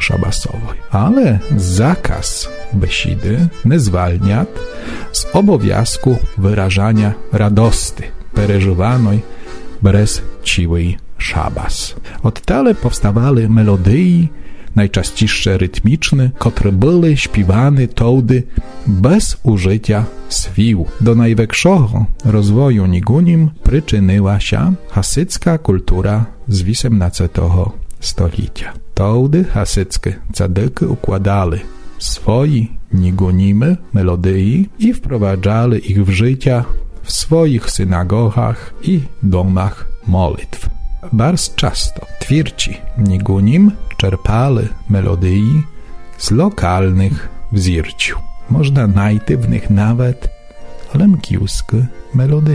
szabasowej. Ale zakaz besidy nie zwalnia z obowiązku wyrażania radosty przeżywanej przez ciły szabas. Odtale powstawały melodii, najczęściej rytmiczne, które były śpiewane tołdy bez użycia swił. Do największego rozwoju nigunim przyczyniła się hasycka kultura z XVIII stulecia. Tołdy hasyckie cadyki układali swoje nigunimy melodii i wprowadzali ich w życie w swoich synagogach i domach modlitw. Bardzo często twierci nigunim czerpali melodii z lokalnych wzirciu. Można znaleźć w nich nawet lemkiewskie melodie.